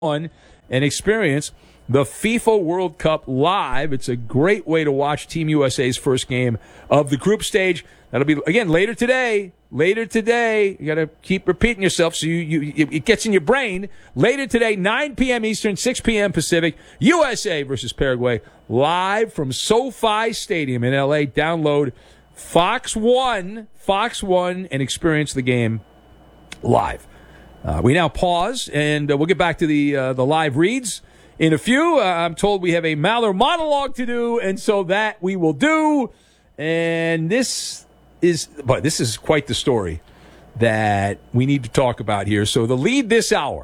on and experience the FIFA World Cup live. It's a great way to watch Team USA's first game of the group stage. That'll be, again, later today. Later today. You got to keep repeating yourself so it gets in your brain. Later today, 9 p.m. Eastern, 6 p.m. Pacific, USA versus Paraguay, live from SoFi Stadium in L.A. Download Fox One, and experience the game live. We now pause, and we'll get back to the live reads in a few. I'm told we have a Maller monologue to do, and so that we will do. And this is quite the story that we need to talk about here. So the lead this hour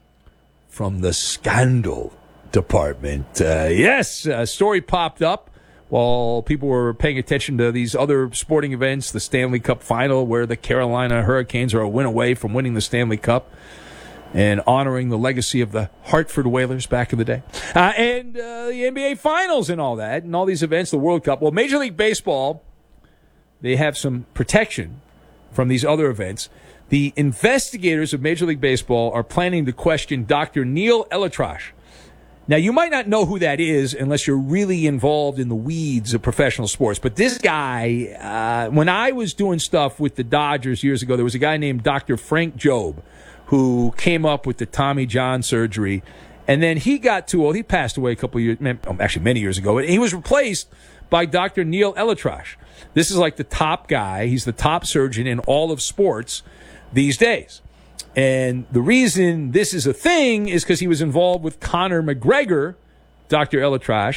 from the scandal department. Yes, a story popped up while people were paying attention to these other sporting events, the Stanley Cup Final, where the Carolina Hurricanes are a win away from winning the Stanley Cup and honoring the legacy of the Hartford Whalers back in the day. And the NBA Finals and all that, and all these events, the World Cup. Well, Major League Baseball, they have some protection from these other events. The investigators of Major League Baseball are planning to question Dr. Neil ElAttrache. Now, you might not know who that is unless you're really involved in the weeds of professional sports. But this guy, when I was doing stuff with the Dodgers years ago, there was a guy named Dr. Frank Jobe who came up with the Tommy John surgery. And then he got too old. He passed away a couple of years, actually many years ago. And he was replaced by Dr. Neil ElAttrache. This is like the top guy. He's the top surgeon in all of sports these days. And the reason this is a thing is because he was involved with Conor McGregor, Dr. ElAttrache,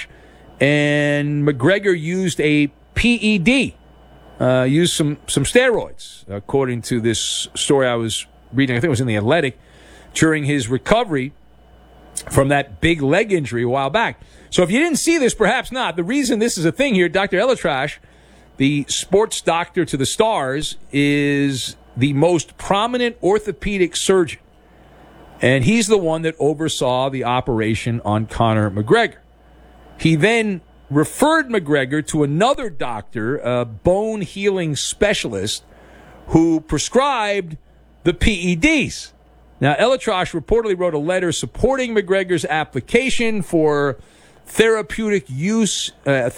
and McGregor used a PED, used some steroids, according to this story I was reading. I think it was in The Athletic, during his recovery from that big leg injury a while back. So if you didn't see this, perhaps not. The reason this is a thing here, Dr. ElAttrache, the sports doctor to the stars, is the most prominent orthopedic surgeon. And he's the one that oversaw the operation on Conor McGregor. He then referred McGregor to another doctor, a bone healing specialist, who prescribed the PEDs. Now, ElAttrache reportedly wrote a letter supporting McGregor's application for therapeutic use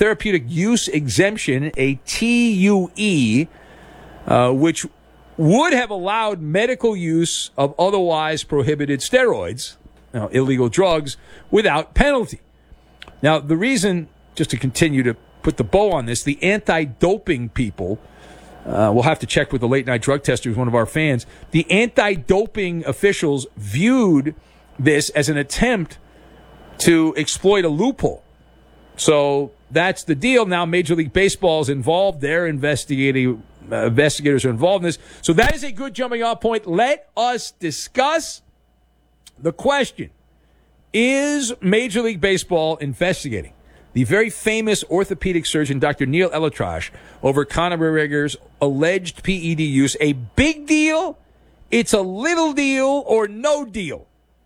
exemption, a TUE, which would have allowed medical use of otherwise prohibited steroids, illegal drugs, without penalty. Now, the reason, just to continue to put the bow on this, the anti-doping people, we'll have to check with the late-night drug tester, who's one of our fans, the anti-doping officials viewed this as an attempt to exploit a loophole. So that's the deal. Now Major League Baseball is involved. They're investigators are involved in this. So that is a good jumping off point. Let us discuss the question. Is Major League Baseball investigating the very famous orthopedic surgeon, Dr. Neil ElAttrache, over Conor McGregor's alleged PED use a big deal, it's a little deal, or no deal?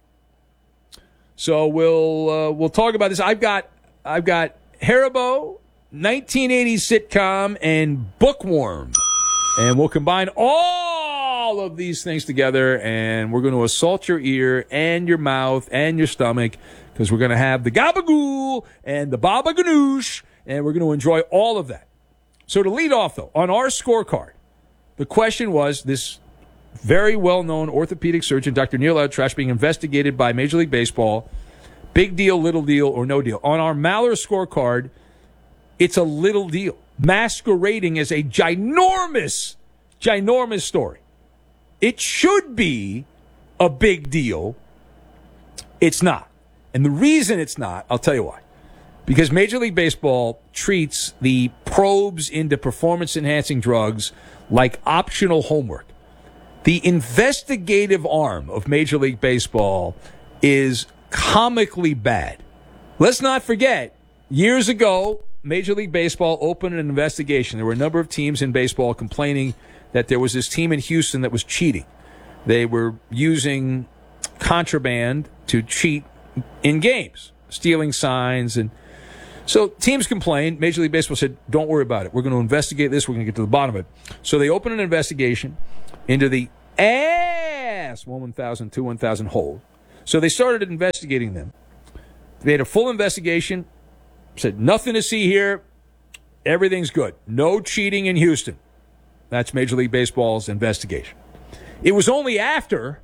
So we'll talk about this. I've got Haribo, 1980s sitcom, and Bookworm. And we'll combine all of these things together, and we're going to assault your ear and your mouth and your stomach, because we're going to have the gabagool and the baba ganoush, and we're going to enjoy all of that. So to lead off, though, on our scorecard, the question was this very well-known orthopedic surgeon, Dr. Neil ElAttrache, being investigated by Major League Baseball. Big deal, little deal, or no deal. On our Maller scorecard, it's a little deal, masquerading as a ginormous story. It should be a big deal. It's not. And the reason it's not, I'll tell you why. Because Major League Baseball treats the probes into performance-enhancing drugs like optional homework. The investigative arm of Major League Baseball is comically bad. Let's not forget, years ago, Major League Baseball opened an investigation. There were a number of teams in baseball complaining that there was this team in Houston that was cheating. They were using contraband to cheat in games, stealing signs. And so teams complained. Major League Baseball said, don't worry about it. We're going to investigate this. We're going to get to the bottom of it. So they opened an investigation into the ass 1,000 to 1,000 hole So they started investigating them. They had a full investigation, said nothing to see here, everything's good. No cheating in Houston. That's Major League Baseball's investigation. It was only after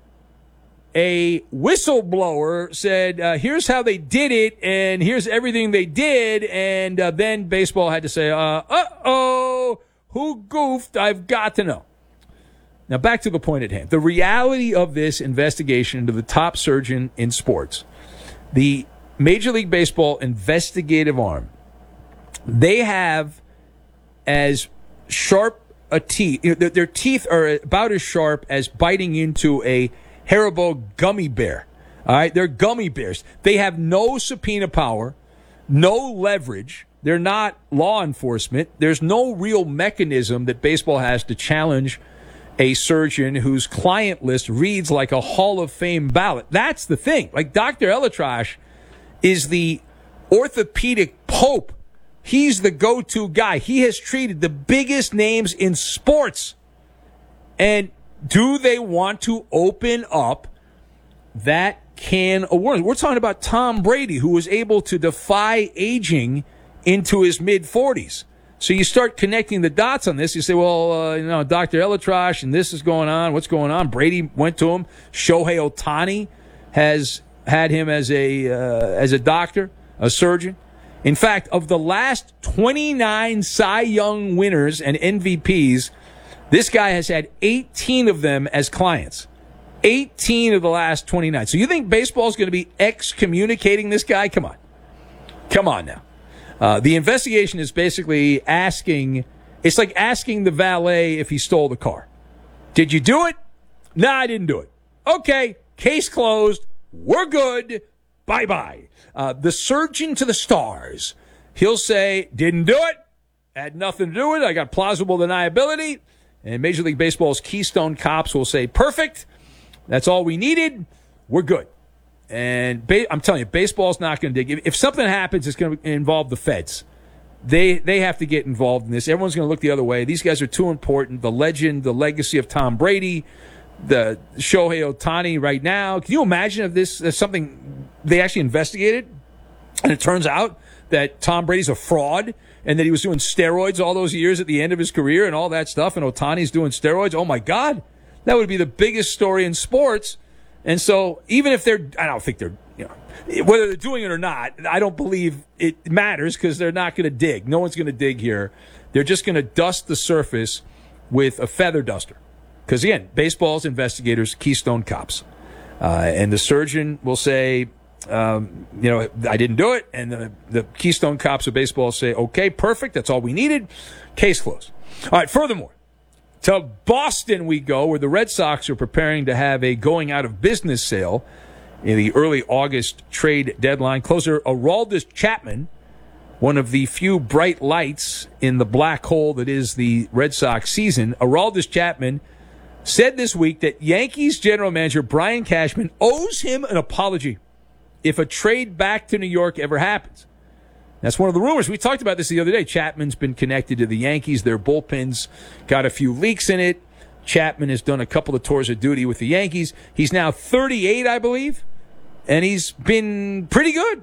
a whistleblower said, here's how they did it, and here's everything they did, and then baseball had to say, who goofed? I've got to know. Now, back to the point at hand. The reality of this investigation into the top surgeon in sports, the Major League Baseball investigative arm, they have as sharp a teeth. Their teeth are about as sharp as biting into a Haribo gummy bear. All right? They're gummy bears. They have no subpoena power, no leverage. They're not law enforcement. There's no real mechanism that baseball has to challenge a surgeon whose client list reads like a Hall of Fame ballot. That's the thing. Like Dr. ElAttrache is the orthopedic pope. He's the go-to guy. He has treated the biggest names in sports. And do they want to open up that can of worms? We're talking about Tom Brady, who was able to defy aging into his mid-40s. So you start connecting the dots on this. You say, well, Dr. ElAttrache, and this is going on. What's going on? Brady went to him. Shohei Ohtani has had him as a doctor, a surgeon. In fact, of the last 29 Cy Young winners and MVPs, this guy has had 18 of them as clients. 18 of the last 29. So you think baseball's going to be excommunicating this guy? Come on. Come on now. The investigation is basically asking, it's like asking the valet if he stole the car. Did you do it? No, I didn't do it. Okay, case closed. We're good. Bye-bye. The surgeon to the stars. He'll say, didn't do it. Had nothing to do with it. I got plausible deniability. And Major League Baseball's Keystone Cops will say, perfect. That's all we needed. We're good. And I'm telling you, baseball's not going to dig. If something happens, it's going to involve the feds. They have to get involved in this. Everyone's going to look the other way. These guys are too important. The legend, the legacy of Tom Brady, the Shohei Ohtani right now. Can you imagine if this is something they actually investigated and it turns out that Tom Brady's a fraud and that he was doing steroids all those years at the end of his career and all that stuff, and Ohtani's doing steroids? Oh, my God. That would be the biggest story in sports. And so even if I don't think they're, whether they're doing it or not, I don't believe it matters because they're not going to dig. No one's going to dig here. They're just going to dust the surface with a feather duster. Because, again, baseball's investigators, Keystone Cops. And the surgeon will say, I didn't do it. And the Keystone Cops of baseball say, okay, perfect. That's all we needed. Case closed. All right, furthermore, to Boston we go, where the Red Sox are preparing to have a going-out-of-business sale in the early August trade deadline. Closer, Aroldis Chapman, one of the few bright lights in the black hole that is the Red Sox season. Aroldis Chapman said this week that Yankees general manager Brian Cashman owes him an apology if a trade back to New York ever happens. That's one of the rumors. We talked about this the other day. Chapman's been connected to the Yankees. Their bullpen's got a few leaks in it. Chapman has done a couple of tours of duty with the Yankees. He's now 38, I believe, and he's been pretty good.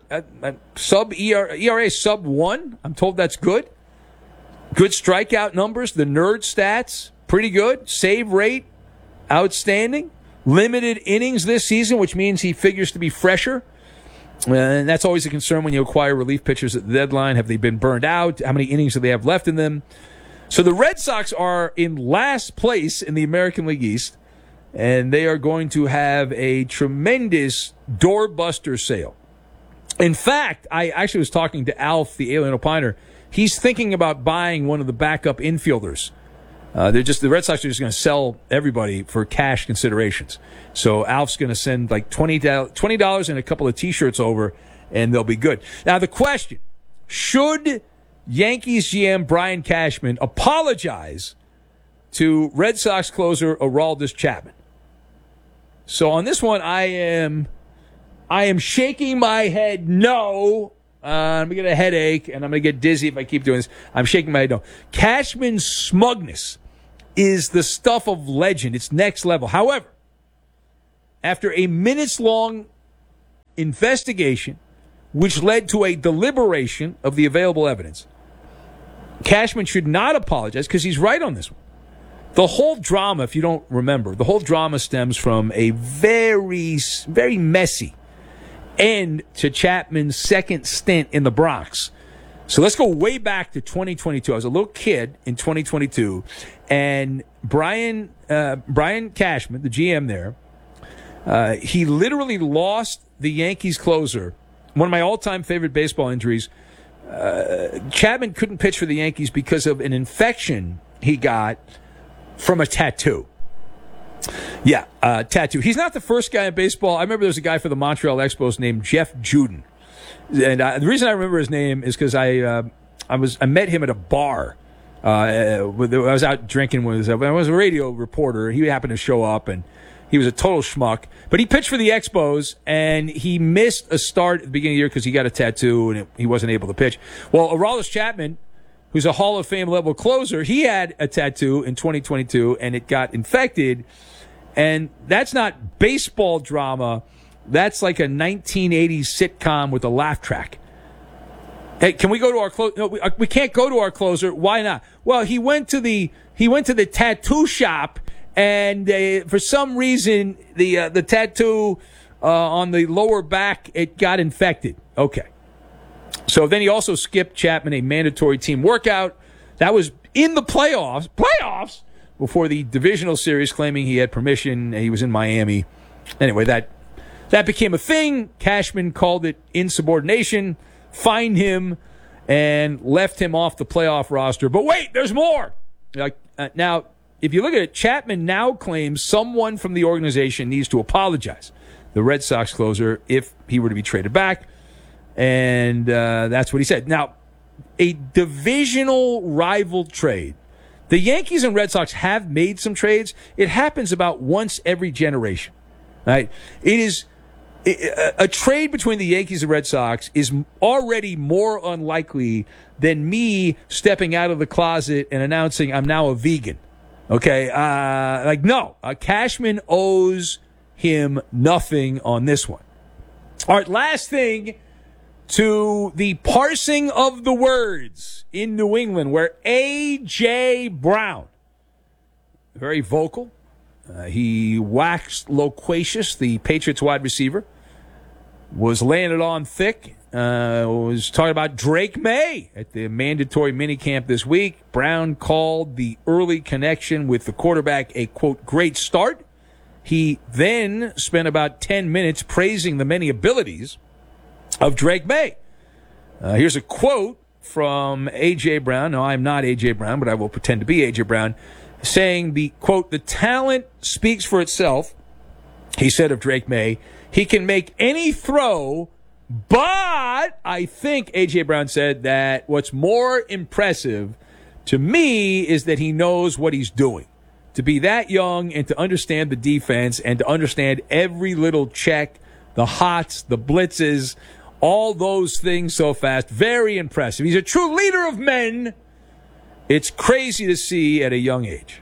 ERA sub 1. I'm told that's good. Good strikeout numbers. The nerd stats, pretty good. Save rate, outstanding. Limited innings this season, which means he figures to be fresher. And that's always a concern when you acquire relief pitchers at the deadline. Have they been burned out? How many innings do they have left in them? So the Red Sox are in last place in the American League East, and they are going to have a tremendous doorbuster sale. In fact, I actually was talking to Alf, the Alien Opiner. He's thinking about buying one of the backup infielders. The Red Sox are just going to sell everybody for cash considerations. So Alf's going to send like $20 and a couple of T-shirts over, and they'll be good. Now the question: should Yankees GM Brian Cashman apologize to Red Sox closer Aroldis Chapman? So on this one, I am shaking my head no. I'm going to get a headache, and I'm going to get dizzy if I keep doing this. I'm shaking my head no. Cashman's smugness is the stuff of legend. It's next level. However, after a minutes-long investigation, which led to a deliberation of the available evidence, Cashman should not apologize because he's right on this one. The whole drama, if you don't remember, the whole drama stems from a very, very messy end to Chapman's second stint in the Bronx. So let's go way back to 2022. I was a little kid in 2022, and Brian Cashman, the GM there, he literally lost the Yankees closer, one of my all-time favorite baseball injuries. Chapman couldn't pitch for the Yankees because of an infection he got from a tattoo. Yeah, tattoo. He's not the first guy in baseball. I remember there was a guy for the Montreal Expos named Jeff Juden. And the reason I remember his name is because I met him at a bar. I was out drinking with I was a radio reporter. He happened to show up, and he was a total schmuck. But he pitched for the Expos, and he missed a start at the beginning of the year because he got a tattoo, and he wasn't able to pitch. Well, Aroldis Chapman, who's a Hall of Fame level closer, he had a tattoo in 2022, and it got infected. And that's not baseball drama. That's like a 1980s sitcom with a laugh track. Hey, can we go to our closer? No, we can't go to our closer. Why not? Well, he went to the tattoo shop, and for some reason the tattoo on the lower back, it got infected. Okay. So then he also skipped Chapman a mandatory team workout. That was in the playoffs before the divisional series, claiming he had permission. He was in Miami. Anyway, that became a thing. Cashman called it insubordination, fined him, and left him off the playoff roster. But wait, there's more. Now, if you look at it, Chapman now claims someone from the organization needs to apologize, the Red Sox closer, if he were to be traded back. And that's what he said. Now, a divisional rival trade. The Yankees and Red Sox have made some trades. It happens about once every generation. Right? It is a trade between the Yankees and Red Sox is already more unlikely than me stepping out of the closet and announcing I'm now a vegan. Okay? No. Cashman owes him nothing on this one. All right, last thing, to the parsing of the words in New England, where A.J. Brown, very vocal, he waxed loquacious, the Patriots wide receiver, was laying it on thick, was talking about Drake May at the mandatory minicamp this week. Brown called the early connection with the quarterback a, quote, great start. He then spent about 10 minutes praising the many abilities of Drake May. Here's a quote from A.J. Brown. No, I'm not A.J. Brown, but I will pretend to be A.J. Brown, saying the, quote, the talent speaks for itself, he said of Drake May. He can make any throw, but I think A.J. Brown said that what's more impressive to me is that he knows what he's doing. To be that young and to understand the defense and to understand every little check, the hots, the blitzes, all those things so fast. Very impressive. He's a true leader of men. It's crazy to see at a young age.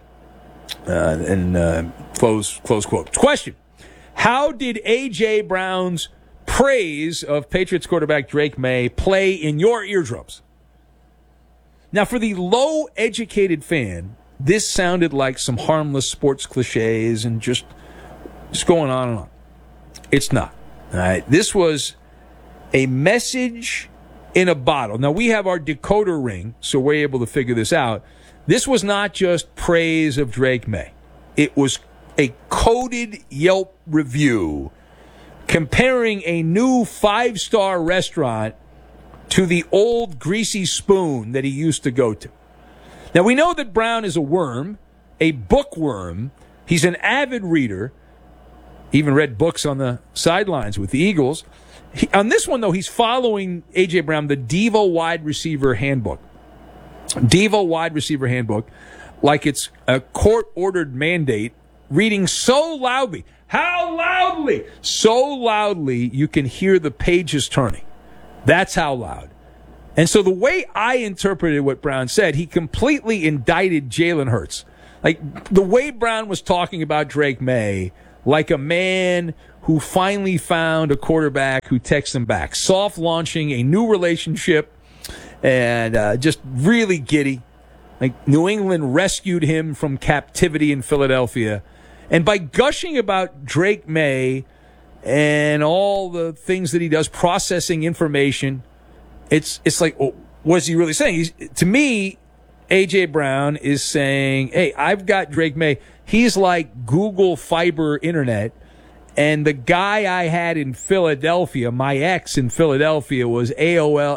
Close quote. Question. How did A.J. Brown's praise of Patriots quarterback Drake May play in your eardrums? Now, for the low-educated fan, this sounded like some harmless sports cliches and just going on and on. It's not. All right. This was a message in a bottle. Now, we have our decoder ring, so we're able to figure this out. This was not just praise of Drake May. It was a coded Yelp review comparing a new 5-star restaurant to the old Greasy Spoon that he used to go to. Now, we know that Brown is a worm, a bookworm. He's an avid reader. Even read books on the sidelines with the Eagles. On this one, though, he's following A.J. Brown, the Devo Wide Receiver Handbook. Devo Wide Receiver Handbook, like it's a court-ordered mandate, reading so loudly. How loudly? So loudly you can hear the pages turning. That's how loud. And so the way I interpreted what Brown said, he completely indicted Jalen Hurts. Like, the way Brown was talking about Drake May, like a man who finally found a quarterback who texts him back. Soft launching a new relationship and just really giddy. Like New England rescued him from captivity in Philadelphia. And by gushing about Drake May and all the things that he does, processing information, it's like, oh, what is he really saying? To me, A.J. Brown is saying, hey, I've got Drake May. He's like Google Fiber Internet. And the guy I had in Philadelphia, my ex in Philadelphia, was AOL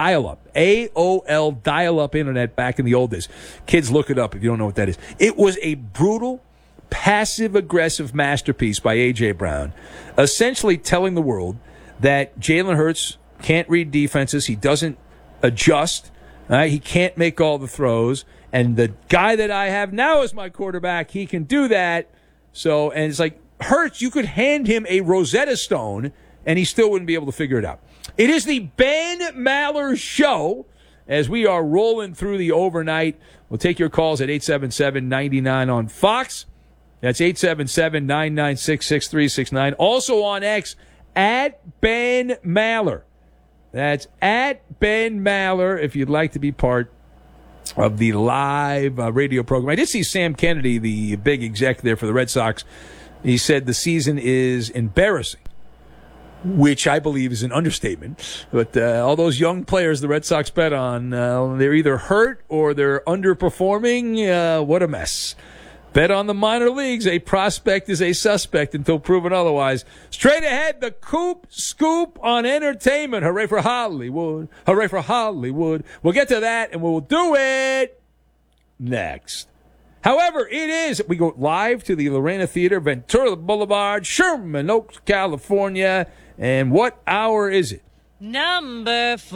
dial-up Internet back in the old days. Kids, look it up if you don't know what that is. It was a brutal, passive-aggressive masterpiece by A.J. Brown, essentially telling the world that Jalen Hurts can't read defenses. He doesn't adjust. He can't make all the throws. And the guy that I have now as my quarterback, he can do that. So, and it's like, Hurts, you could hand him a Rosetta Stone, and he still wouldn't be able to figure it out. It is the Ben Maller Show as we are rolling through the overnight. We'll take your calls at 877-99 on Fox. That's 877-996-6369. Also on X, at Ben Maller. That's at Ben Maller if you'd like to be part of the live radio program. I did see Sam Kennedy, the big exec there for the Red Sox. He said the season is embarrassing, which I believe is an understatement. But all those young players the Red Sox bet on, they're either hurt or they're underperforming. What a mess. Bet on the minor leagues. A prospect is a suspect until proven otherwise. Straight ahead, the Coop Scoop on entertainment. Hooray for Hollywood. Hooray for Hollywood. We'll get to that, and we'll do it next. However, we go live to the Lorena Theater, Ventura Boulevard, Sherman Oaks, California. And what hour is it? Number 4.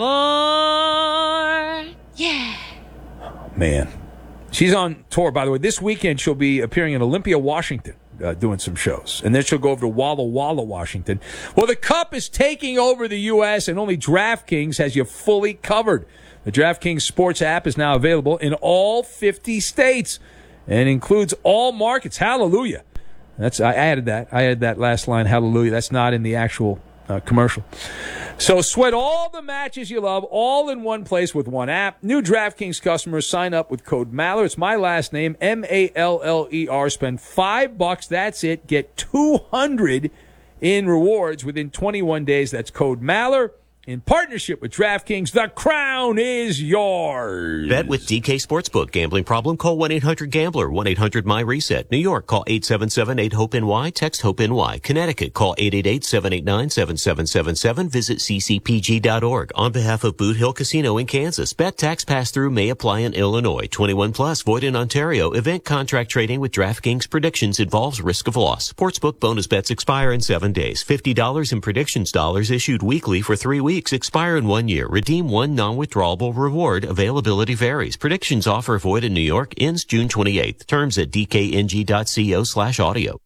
Yeah. Oh, man. She's on tour, by the way. This weekend, she'll be appearing in Olympia, Washington, doing some shows. And then she'll go over to Walla Walla, Washington. Well, the Cup is taking over the U.S., and only DraftKings has you fully covered. The DraftKings Sports app is now available in all 50 states and includes all markets. Hallelujah. I added that. I added that last line, hallelujah. That's not in the actual commercial. So sweat all the matches you love all in one place with one app. New DraftKings customers sign up with code Maller. It's my last name, Maller. Spend $5. That's it. Get $200 in rewards within 21 days. That's code Maller. In partnership with DraftKings, the crown is yours. Bet with DK Sportsbook. Gambling problem? Call 1-800-GAMBLER. 1-800-MY-RESET. New York, call 877-8-HOPE-NY. Text HOPE-NY. Connecticut, call 888-789-7777. Visit ccpg.org. On behalf of Boot Hill Casino in Kansas, bet tax pass-through may apply in Illinois. 21 plus, void in Ontario. Event contract trading with DraftKings predictions involves risk of loss. Sportsbook bonus bets expire in 7 days. $50 in predictions dollars issued weekly for 3 weeks. Expire in 1 year. Redeem one non-withdrawable reward. Availability varies. Predictions offer void in New York. Ends June 28th. Terms at dkng.co/audio.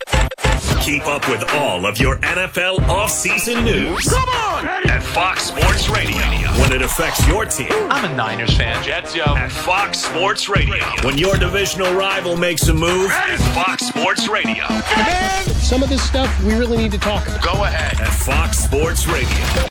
Keep up with all of your NFL offseason news. Come on! At Fox Sports Radio. When it affects your team. I'm a Niners fan. Jets, yo. At Fox Sports Radio. When your divisional rival makes a move. At Fox Sports Radio. Man, some of this stuff we really need to talk about. Go ahead. At Fox Sports Radio.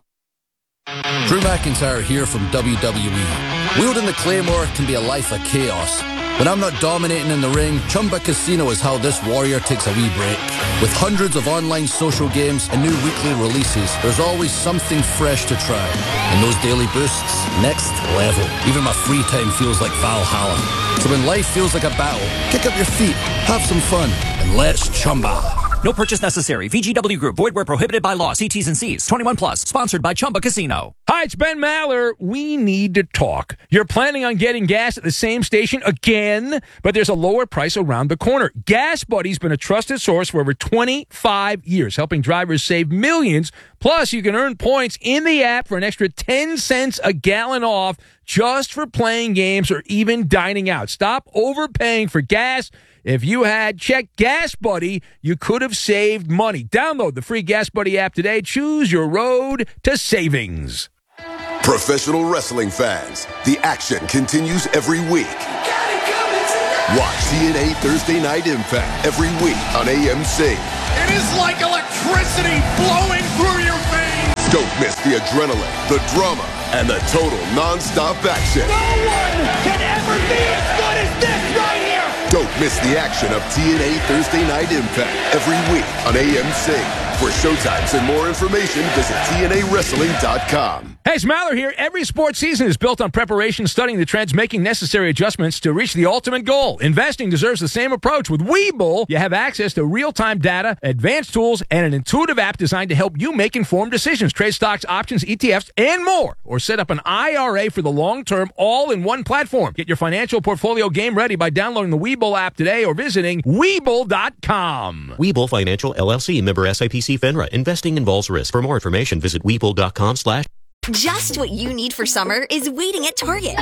Drew McIntyre here from WWE. Wielding the Claymore can be a life of chaos. When I'm not dominating in the ring, Chumba Casino is how this warrior takes a wee break. With hundreds of online social games and new weekly releases, there's always something fresh to try. And those daily boosts, next level. Even my free time feels like Valhalla. So when life feels like a battle, kick up your feet, have some fun, and let's Chumba. No purchase necessary. VGW Group. Void where prohibited by law. See T's and C's. 21 plus. Sponsored by Chumba Casino. Hi, it's Ben Maller. We need to talk. You're planning on getting gas at the same station again, but there's a lower price around the corner. Gas Buddy's been a trusted source for over 25 years, helping drivers save millions. Plus, you can earn points in the app for an extra 10 cents a gallon off just for playing games or even dining out. Stop overpaying for gas. If you had checked Gas Buddy, you could have saved money. Download the free Gas Buddy app today. Choose your road to savings. Professional wrestling fans, the action continues every week. Watch TNA Thursday Night Impact every week on AMC. It is like electricity flowing through your veins. Don't miss the adrenaline, the drama, and the total non-stop action. No one can ever be as good as this right here. Don't miss the action of TNA Thursday Night Impact every week on AMC. For showtimes and more information, visit TNAWrestling.com. Hey, it's Maller here. Every sports season is built on preparation, studying the trends, making necessary adjustments to reach the ultimate goal. Investing deserves the same approach. With Webull, you have access to real-time data, advanced tools, and an intuitive app designed to help you make informed decisions. Trade stocks, options, ETFs, and more. Or set up an IRA for the long term, all in one platform. Get your financial portfolio game ready by downloading the Webull app today or visiting Webull.com. Webull Financial LLC, member SIPC FINRA. Investing involves risk. For more information, visit Webull.com/. Just what you need for summer is waiting at Target.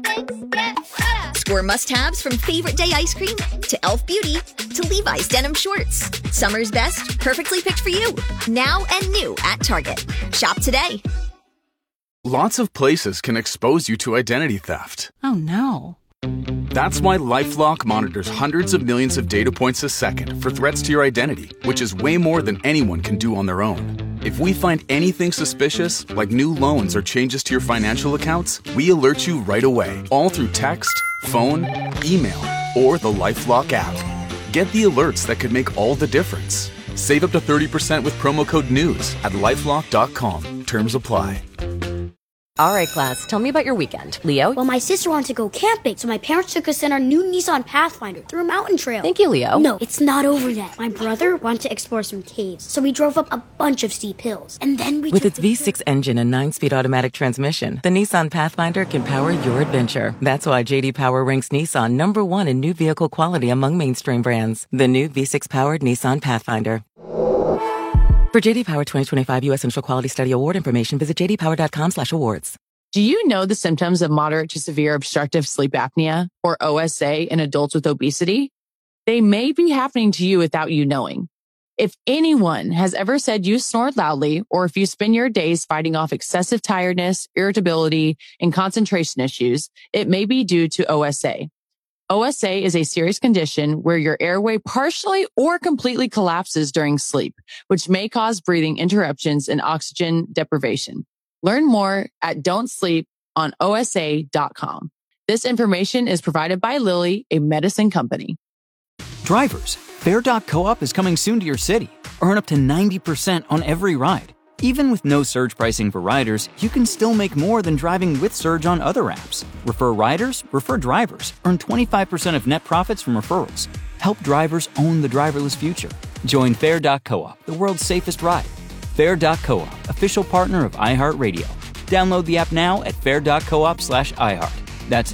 Score must-haves from favorite day ice cream to Elf Beauty to Levi's denim shorts. Summer's best, perfectly picked for you. Now and new at Target. Shop today. Lots of places can expose you to identity theft. Oh no. That's why LifeLock monitors hundreds of millions of data points a second for threats to your identity, which is way more than anyone can do on their own. If we find anything suspicious, like new loans or changes to your financial accounts, we alert you right away, all through text, phone, email, or the LifeLock app. Get the alerts that could make all the difference. Save up to 30% with promo code NEWS at LifeLock.com. Terms apply. All right, class, tell me about your weekend. Leo? Well, my sister wanted to go camping, so my parents took us in our new Nissan Pathfinder through a mountain trail. Thank you, Leo. No, it's not over yet. My brother wanted to explore some caves, so we drove up a bunch of steep hills. And then we With its V6 engine and 9-speed automatic transmission, the Nissan Pathfinder can power your adventure. That's why J.D. Power ranks Nissan #1 in new vehicle quality among mainstream brands. The new V6-powered Nissan Pathfinder. For J.D. Power 2025 U.S. Initial Quality Study Award information, visit jdpower.com/awards. Do you know the symptoms of moderate to severe obstructive sleep apnea, or OSA, in adults with obesity? They may be happening to you without you knowing. If anyone has ever said you snore loudly, or if you spend your days fighting off excessive tiredness, irritability, and concentration issues, it may be due to OSA. OSA is a serious condition where your airway partially or completely collapses during sleep, which may cause breathing interruptions and oxygen deprivation. Learn more at don'tsleeponosa.com. This information is provided by Lilly, a medicine company. Drivers, Fair.coop is coming soon to your city. Earn up to 90% on every ride. Even with no surge pricing for riders, you can still make more than driving with surge on other apps. Refer riders, refer drivers. Earn 25% of net profits from referrals. Help drivers own the driverless future. Join Fair.coop, the world's safest ride. Fair.coop, official partner of iHeartRadio. Download the app now at fair.coop/iHeart. That's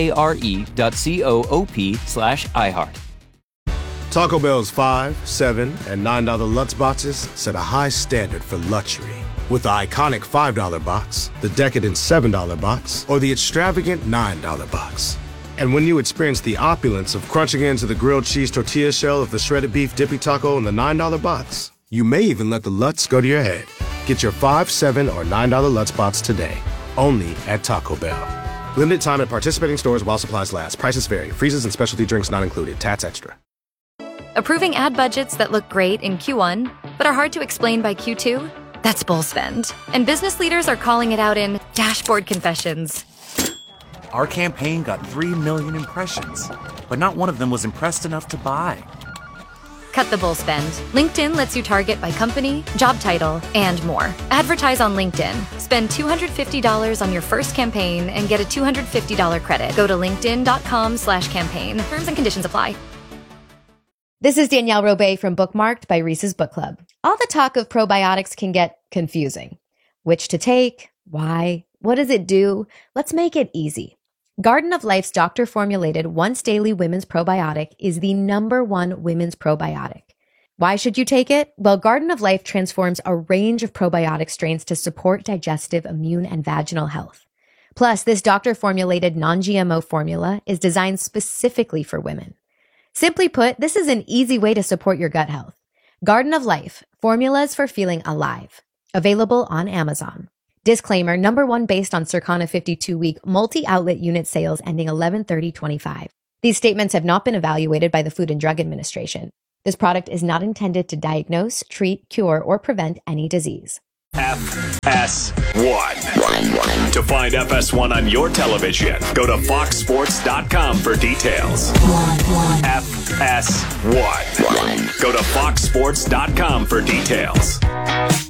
FARE.coop/iHeart. Taco Bell's $5, $7, and $9 Lutz boxes set a high standard for luxury. With the iconic $5 box, the decadent $7 box, or the extravagant $9 box. And when you experience the opulence of crunching into the grilled cheese tortilla shell of the shredded beef dippy taco in the $9 box, you may even let the Lutz go to your head. Get your $5, $7, or $9 Lutz box today, only at Taco Bell. Limited time at participating stores while supplies last. Prices vary. Freezes and specialty drinks not included. Tats extra. Approving ad budgets that look great in Q1, but are hard to explain by Q2? That's bull spend. And business leaders are calling it out in dashboard confessions. Our campaign got 3 million impressions, but not one of them was impressed enough to buy. Cut the bull spend. LinkedIn lets you target by company, job title, and more. Advertise on LinkedIn. Spend $250 on your first campaign and get a $250 credit. Go to linkedin.com/campaign. Terms and conditions apply. This is Danielle Robay from Bookmarked by Reese's Book Club. All the talk of probiotics can get confusing. Which to take? Why? What does it do? Let's make it easy. Garden of Life's doctor-formulated once-daily women's probiotic is the #1 women's probiotic. Why should you take it? Well, Garden of Life transforms a range of probiotic strains to support digestive, immune, and vaginal health. Plus, this doctor-formulated non-GMO formula is designed specifically for women. Simply put, this is an easy way to support your gut health. Garden of Life, formulas for feeling alive. Available on Amazon. Disclaimer, #1 based on Circana 52-week multi-outlet unit sales ending 11/30/25. These statements have not been evaluated by the Food and Drug Administration. This product is not intended to diagnose, treat, cure, or prevent any disease. FS1. To find FS1 on your television, go to foxsports.com for details. FS1. Go to foxsports.com for details.